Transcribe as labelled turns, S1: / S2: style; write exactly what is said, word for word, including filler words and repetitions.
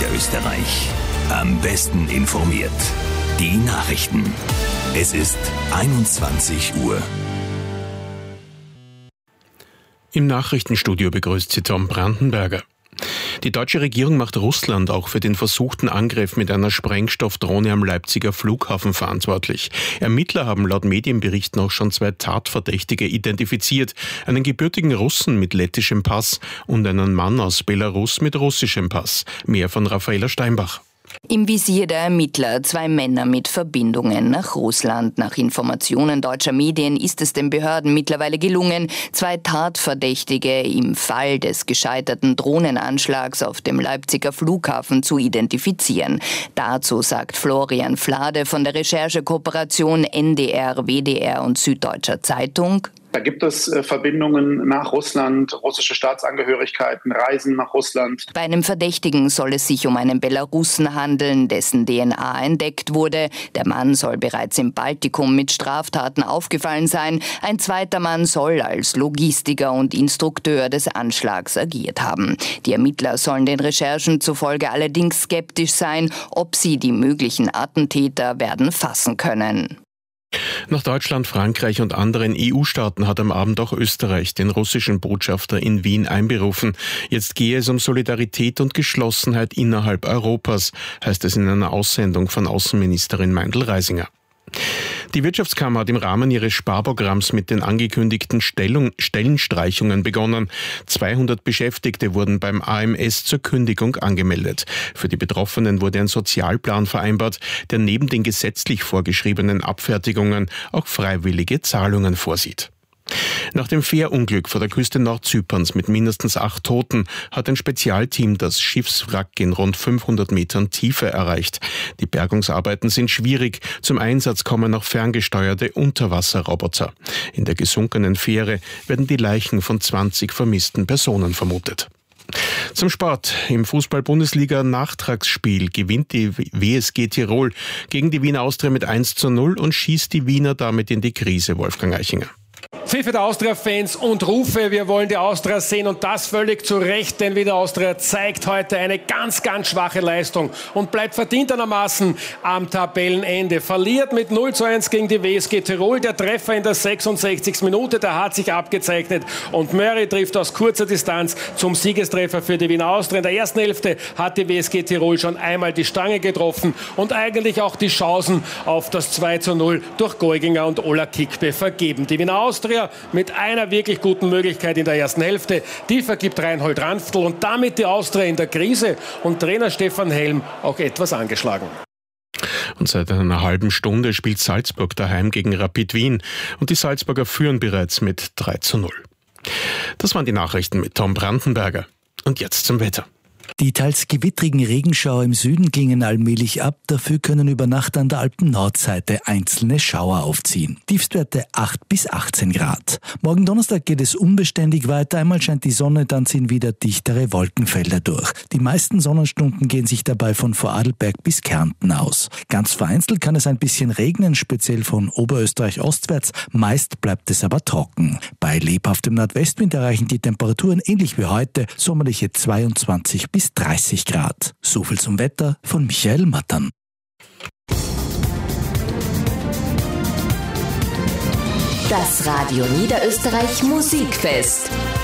S1: Niederösterreich. Am besten informiert. Die Nachrichten. Es ist einundzwanzig Uhr.
S2: Im Nachrichtenstudio begrüßt Sie Tom Brandenberger. Die deutsche Regierung macht Russland auch für den versuchten Angriff mit einer Sprengstoffdrohne am Leipziger Flughafen verantwortlich. Ermittler haben laut Medienberichten auch schon zwei Tatverdächtige identifiziert. Einen gebürtigen Russen mit lettischem Pass und einen Mann aus Belarus mit russischem Pass. Mehr von Raffaela Steinbach.
S3: Im Visier der Ermittler zwei Männer mit Verbindungen nach Russland. Nach Informationen deutscher Medien ist es den Behörden mittlerweile gelungen, zwei Tatverdächtige im Fall des gescheiterten Drohnenanschlags auf dem Leipziger Flughafen zu identifizieren. Dazu sagt Florian Flade von der Recherchekooperation N D R, W D R und Süddeutscher Zeitung:
S4: Da gibt es äh, Verbindungen nach Russland, russische Staatsangehörigkeiten, Reisen nach Russland.
S3: Bei einem Verdächtigen soll es sich um einen Belarussen handeln, dessen D N A entdeckt wurde. Der Mann soll bereits im Baltikum mit Straftaten aufgefallen sein. Ein zweiter Mann soll als Logistiker und Instrukteur des Anschlags agiert haben. Die Ermittler sollen den Recherchen zufolge allerdings skeptisch sein, ob sie die möglichen Attentäter werden fassen können.
S2: Nach Deutschland, Frankreich und anderen E U-Staaten hat am Abend auch Österreich den russischen Botschafter in Wien einberufen. Jetzt gehe es um Solidarität und Geschlossenheit innerhalb Europas, heißt es in einer Aussendung von Außenministerin Meindl-Reisinger. Die Wirtschaftskammer hat im Rahmen ihres Sparprogramms mit den angekündigten Stellung, Stellenstreichungen begonnen. zweihundert Beschäftigte wurden beim A M S zur Kündigung angemeldet. Für die Betroffenen wurde ein Sozialplan vereinbart, der neben den gesetzlich vorgeschriebenen Abfertigungen auch freiwillige Zahlungen vorsieht. Nach dem Fährunglück vor der Küste Nordzyperns mit mindestens acht Toten hat ein Spezialteam das Schiffswrack in rund fünfhundert Metern Tiefe erreicht. Die Bergungsarbeiten sind schwierig. Zum Einsatz kommen auch ferngesteuerte Unterwasserroboter. In der gesunkenen Fähre werden die Leichen von zwanzig vermissten Personen vermutet. Zum Sport. Im Fußball-Bundesliga-Nachtragsspiel gewinnt die W S G Tirol gegen die Wiener Austria mit eins zu null und schießt die Wiener damit in die Krise, Wolfgang Eichinger.
S5: Pfiffe der Austria-Fans und Rufe, wir wollen die Austria sehen und das völlig zu Recht, denn Wiener Austria zeigt heute eine ganz, ganz schwache Leistung und bleibt verdientermaßen am Tabellenende. Verliert mit null zu eins gegen die W S G Tirol, der Treffer in der sechsundsechzigsten Minute, der hat sich abgezeichnet und Murray trifft aus kurzer Distanz zum Siegestreffer für die Wiener Austria. In der ersten Hälfte hat die W S G Tirol schon einmal die Stange getroffen und eigentlich auch die Chancen auf das zwei zu null durch Geuginger und Ola Kikbe vergeben. Die Wiener Austria mit einer wirklich guten Möglichkeit in der ersten Hälfte. Die vergibt Reinhold Ranftl und damit die Austria in der Krise und Trainer Stefan Helm auch etwas angeschlagen.
S2: Und seit einer halben Stunde spielt Salzburg daheim gegen Rapid Wien und die Salzburger führen bereits mit drei zu null. Das waren die Nachrichten mit Tom Brandenberger. Und jetzt zum Wetter.
S6: Die teils gewittrigen Regenschauer im Süden klingen allmählich ab, dafür können über Nacht an der Alpen-Nordseite einzelne Schauer aufziehen. Tiefstwerte acht bis achtzehn Grad. Morgen Donnerstag geht es unbeständig weiter, einmal scheint die Sonne, dann ziehen wieder dichtere Wolkenfelder durch. Die meisten Sonnenstunden gehen sich dabei von Vorarlberg bis Kärnten aus. Ganz vereinzelt kann es ein bisschen regnen, speziell von Oberösterreich ostwärts, meist bleibt es aber trocken. Bei lebhaftem Nordwestwind erreichen die Temperaturen ähnlich wie heute sommerliche zweiundzwanzig bis dreißig Grad. So viel zum Wetter von Michael Mattern.
S7: Das Radio Niederösterreich Musikfest.